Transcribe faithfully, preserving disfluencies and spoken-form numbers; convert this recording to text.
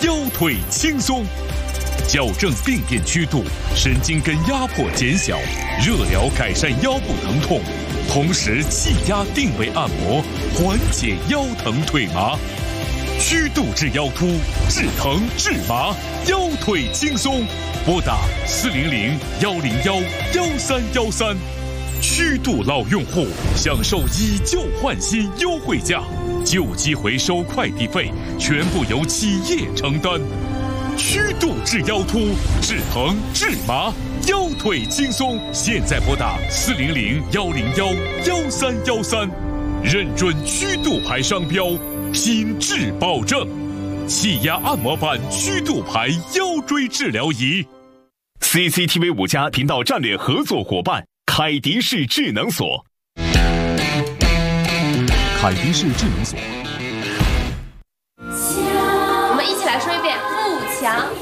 腰腿轻松。矫正病变曲度，神经根压迫减小，热疗改善腰部疼痛，同时气压定位按摩，缓解腰疼腿麻。曲度治腰突，治疼治麻，腰腿轻松。拨打四零零幺零幺幺三幺三。曲度老用户享受以旧换新优惠价，旧机回收快递费全部由企业承担。曲度治腰突，治疼治麻，腰腿轻松。现在拨打四零零幺零幺幺三幺三，认准曲度牌商标，品质保证。气压按摩板曲度牌腰椎治疗仪。C C T V 五家频道战略合作伙伴。凯迪士智能锁， 凯迪士智能锁。 我们一起来说一遍：富强。